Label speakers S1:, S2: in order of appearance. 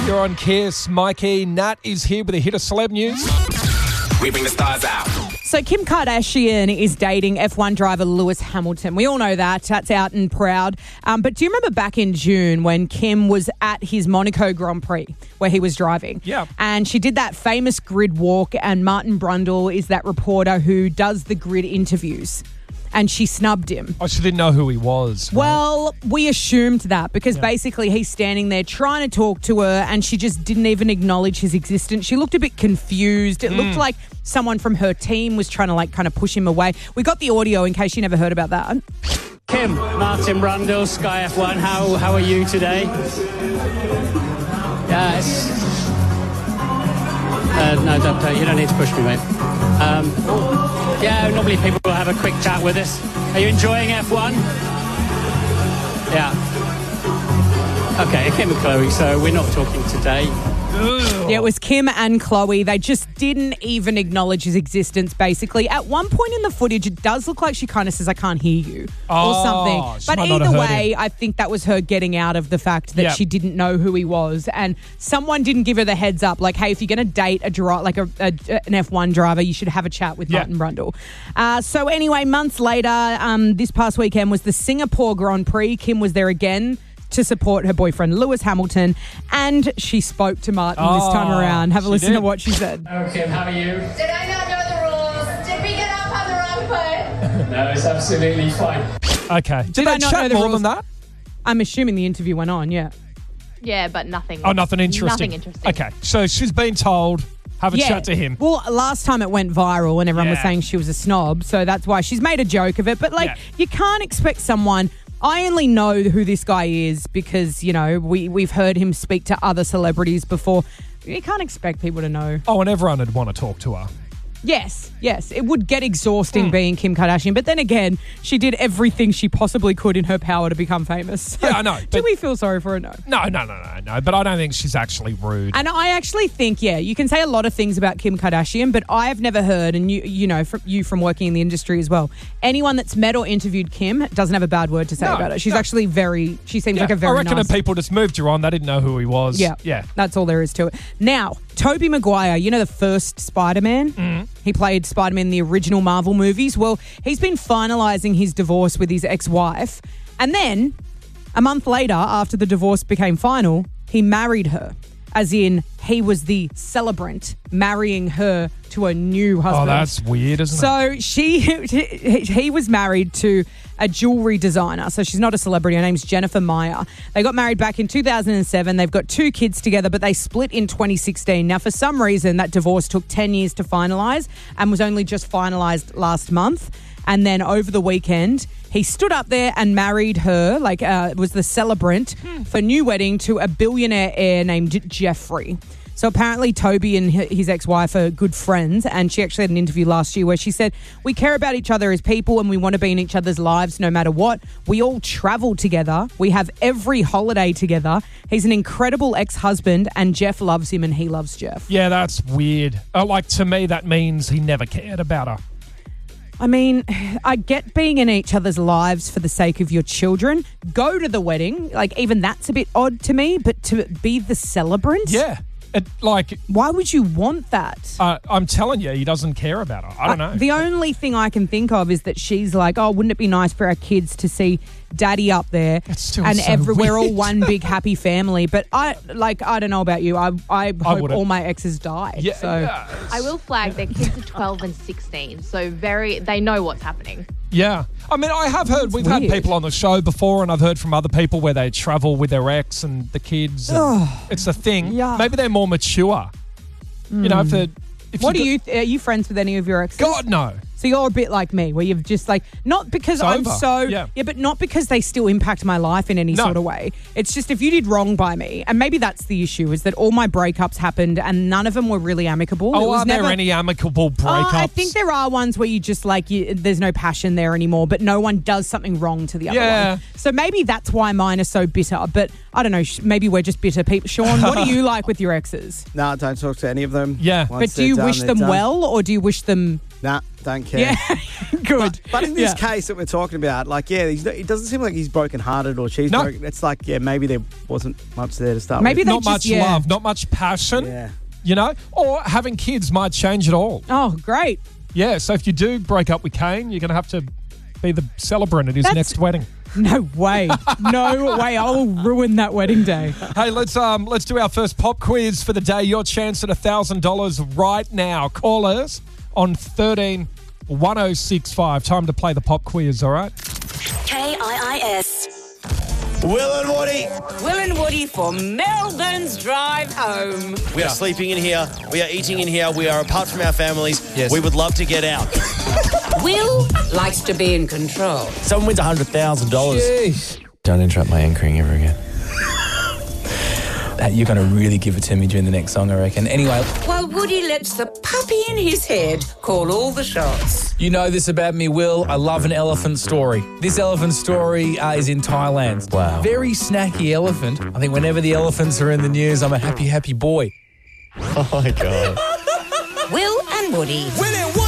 S1: You're on Kiss. Mikey, Nat is here with a hit of celeb news.
S2: We bring the stars out.
S3: So Kim Kardashian is dating F1 driver Lewis Hamilton. We all know that. That's out and proud. But do you remember back in June when Kim was at his Monaco Grand Prix where he was driving?
S1: Yeah.
S3: And she did that famous grid walk, and Martin Brundle is that reporter who does the grid interviews. And she snubbed him.
S1: Oh, she didn't know who he was. Right?
S3: Well, we assumed that because basically he's standing there trying to talk to her and she just didn't even acknowledge his existence. She looked a bit confused. It looked like someone from her team was trying to kind of push him away. We got the audio in case you never heard about that.
S4: Kim, Martin Brundle, Sky F1, how are you today? No, don't, you don't need to push me, mate. Normally people will have a quick chat with us. Are you enjoying F1? Yeah. Okay, Kim and Chloe, so we're not talking today.
S3: Yeah, it was Kim and Chloe. They just didn't even acknowledge his existence, basically. At one point in the footage, it does look like she kind of says, I can't hear you, or something. But either way, I think that was her getting out of the fact that she didn't know who he was. And someone didn't give her the heads up, like, hey, if you're going to date an F1 driver, you should have a chat with Martin Brundle. So anyway, months later, this past weekend was the Singapore Grand Prix. Kim was there again to support her boyfriend Lewis Hamilton, and she spoke to Martin this time around. Have a listen to what she said.
S4: Oh, Kim, how are you?
S5: Did I not know the rules? Did we get up on the wrong foot?
S4: No, it's absolutely fine.
S1: Okay. Did I
S3: not
S1: chat
S3: know the
S1: more
S3: rules?
S1: than that?
S3: I'm assuming the interview went on, yeah.
S5: Yeah, but nothing.
S1: Oh, nothing interesting.
S5: Nothing interesting.
S1: Okay, so she's been told, have a chat to him.
S3: Well, last time it went viral and everyone was saying she was a snob, so that's why she's made a joke of it. But, you can't expect someone... I only know who this guy is because, we've heard him speak to other celebrities before. You can't expect people to know.
S1: Oh, and everyone would want to talk to her.
S3: Yes. It would get exhausting being Kim Kardashian. But then again, she did everything she possibly could in her power to become famous. So
S1: Yeah, I know.
S3: Do we feel sorry for her? No.
S1: No. But I don't think she's actually rude.
S3: And I actually think, you can say a lot of things about Kim Kardashian, but I have never heard, and from working in the industry as well, anyone that's met or interviewed Kim doesn't have a bad word to say about her. She's actually she seems like a very
S1: I reckon
S3: nice...
S1: if people just moved her on, they didn't know who he was.
S3: Yeah. That's all there is to it. Now, Tobey Maguire, the first Spider-Man? He played Spider-Man in the original Marvel movies. Well, he's been finalising his divorce with his ex-wife. And then, a month later, after the divorce became final, he married her. As in, he was the celebrant marrying her to a new husband.
S1: Oh, that's weird, isn't it?
S3: So he was married to a jewelry designer. So she's not a celebrity. Her name's Jennifer Meyer. They got married back in 2007. They've got 2 kids together, but they split in 2016. Now, for some reason, that divorce took 10 years to finalise and was only just finalised last month. And then over the weekend, he stood up there and married her, was the celebrant for new wedding to a billionaire heir named Jeffrey. So apparently Toby and his ex-wife are good friends, and she actually had an interview last year where she said, we care about each other as people and we want to be in each other's lives no matter what. We all travel together. We have every holiday together. He's an incredible ex-husband and Jeff loves him and he loves Jeff.
S1: Yeah, that's weird. To me, that means he never cared about her.
S3: I mean, I get being in each other's lives for the sake of your children. Go to the wedding. Even that's a bit odd to me, but to be the celebrant?
S1: Yeah.
S3: Why would you want that?
S1: I'm telling you, he doesn't care about her. I don't know.
S3: The only thing I can think of is that she's like, oh, wouldn't it be nice for our kids to see daddy up there?
S1: It's still
S3: and
S1: so
S3: we're all
S1: weird.
S3: one big happy family. But I don't know about you. I hope all my exes died.
S1: Yeah,
S3: so
S5: I will flag their kids are 12 and 16, so they know what's happening.
S1: Yeah. I mean, I have heard, we've had people on the show before, and I've heard from other people where they travel with their ex and the kids. And it's a thing.
S3: Yeah.
S1: Maybe they're more mature. Are
S3: you friends with any of your exes?
S1: God, no.
S3: So you're a bit like me, where you've just not because
S1: It's over.
S3: but not because they still impact my life in any sort of way. It's just if you did wrong by me, and maybe that's the issue, is that all my breakups happened and none of them were really amicable.
S1: Oh, are there any amicable breakups?
S3: I think there are ones where you just there's no passion there anymore, but no one does something wrong to the other one. So maybe that's why mine are so bitter. But I don't know, maybe we're just bitter people. Sean, what do you like with your exes?
S6: No, don't talk to any of them.
S1: Yeah.
S6: Once
S3: But do you
S6: they're
S3: wish
S6: done,
S3: them
S6: they're done.
S3: well, or do you wish them...
S6: Nah, don't care.
S3: Yeah, good.
S6: But in this case that we're talking about, like, it doesn't seem like he's broken-hearted or she's broken. It's like, maybe there wasn't much there to start
S3: Maybe
S6: with.
S1: Not much love, not much passion.
S6: Yeah.
S1: You know, or having kids might change it all.
S3: Oh, great.
S1: Yeah, so if you do break up with Kane, you're going to have to be the celebrant at his next wedding.
S3: No way. No way. I'll ruin that wedding day.
S1: Hey, let's do our first pop quiz for the day. Your chance at $1,000 right now. Call us on 13 1065. Time to play the pop quiz, all right?
S7: KIIS.
S8: Will and Woody.
S7: Will and Woody for Melbourne's drive home.
S8: We are sleeping in here. We are eating in here. We are apart from our families.
S9: Yes.
S8: We would love to get out.
S7: Will likes to be in control.
S8: Someone wins $100,000.
S9: Jeez. Don't interrupt my anchoring ever again. You're going to really give it to me during the next song, I reckon. Anyway.
S7: While Woody lets the puppy in his head call all the shots.
S9: You know this about me, Will. I love an elephant story. This elephant story is in Thailand. Wow. Very snacky elephant. I think whenever the elephants are in the news, I'm a happy, happy boy.
S8: Oh, my God.
S7: Will and Woody.
S8: Will and Woody.